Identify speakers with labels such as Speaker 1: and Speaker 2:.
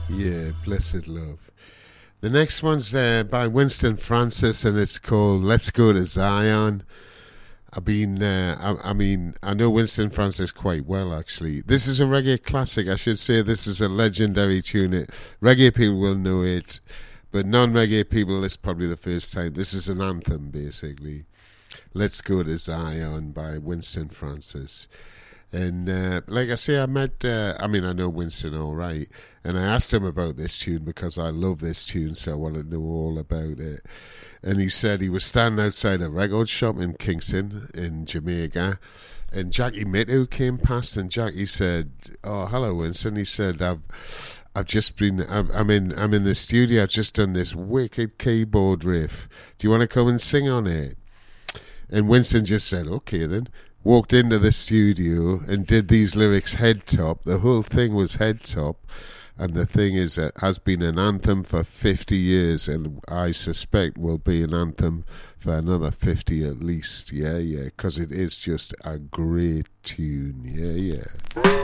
Speaker 1: Yeah, blessed love. The next one's by Winston Francis, and it's called "Let's Go to Zion." I know Winston Francis quite well, actually. This is a reggae classic. I should say this is a legendary tune. Reggae people will know it, but non-reggae people, it's probably the first time. This is an anthem, basically. "Let's Go to Zion" by Winston Francis. And like I say, I know Winston all right. And I asked him about this tune because I love this tune, so I want to know all about it. And he said he was standing outside a record shop in Kingston, in Jamaica. And Jackie Mittoo came past, and Jackie said, "Oh, hello, Winston." He said, I've just been, I'm in the studio. I've just done this wicked keyboard riff. Do you want to come and sing on it?" And Winston just said, "Okay then." Walked into the studio and did these lyrics head top. The whole thing was head top. And the thing is, it has been an anthem for 50 years, and I suspect will be an anthem for another 50 at least. Yeah, because it is just a great tune. Yeah.